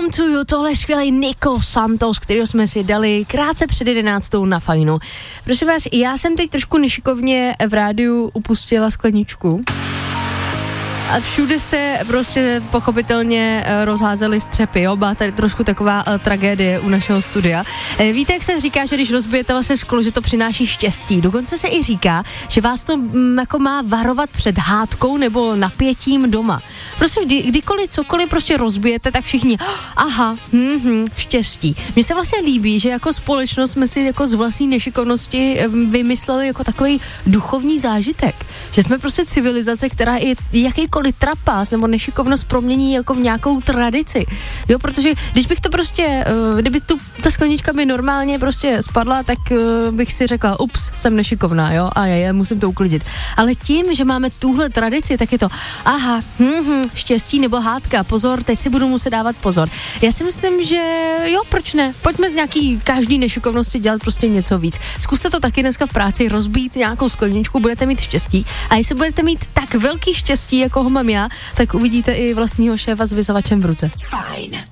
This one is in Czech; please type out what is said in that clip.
Belong to You, tohle je skvělý Nico Santos, kterýho jsme si dali krátce před 11. na Fajnu. Prosím vás, já jsem teď trošku nešikovně v rádiu upustila skleničku. A všude se prostě pochopitelně rozházely střepy, jo, byla tady trošku taková tragédie u našeho studia. Víte, jak se říká, že když rozbijete vlastně sklo, že to přináší štěstí. Dokonce se i říká, že vás to jako má varovat před hádkou nebo napětím doma. Prostě kdykoliv cokoliv prostě rozbijete, tak všichni, aha, štěstí. Mně se vlastně líbí, že jako společnost jsme si jako z vlastní nešikovnosti vymysleli jako takový duchovní zážitek. Že jsme prostě civilizace, která i jakýkoliv trapas nebo nešikovnost promění jako v nějakou tradici. Jo, protože když bych to prostě, kdyby ta sklenička by normálně prostě spadla, tak bych si řekla, ups, jsem nešikovná, jo, a já musím to uklidit. Ale tím, že máme tuhle tradici, tak je to, aha, štěstí nebo hádka, pozor, teď si budu muset dávat pozor. Já si myslím, že jo, proč ne? Pojďme z nějaký každý nešikovnosti dělat prostě něco víc. Zkuste to taky dneska v práci, rozbít nějakou skleničku, budete mít štěstí. A jestli budete mít tak velký štěstí, jako ho mám já, tak uvidíte i vlastního šéfa s vyzavačem v ruce. Fajn.